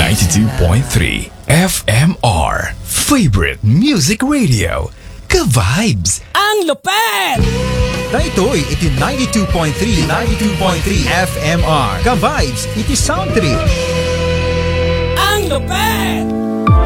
92.3 FMR Favorite Music Radio. Ka-vibes! Ang lupet! Daytoy, iti 92.3 FMR. Ka-vibes, iti sound trip. Ang lupet!